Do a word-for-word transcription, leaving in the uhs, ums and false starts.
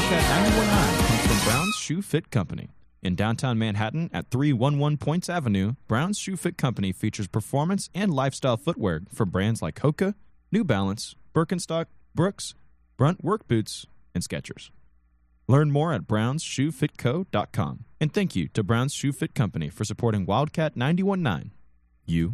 Wildcat nine one nine comes from Brown's Shoe Fit Company. In downtown Manhattan at three eleven Points Avenue, Brown's Shoe Fit Company features performance and lifestyle footwear for brands like Hoka, New Balance, Birkenstock, Brooks, Brunt Work Boots, and Skechers. Learn more at browns shoe fit co dot com. And thank you to Brown's Shoe Fit Company for supporting Wildcat nine one nine. You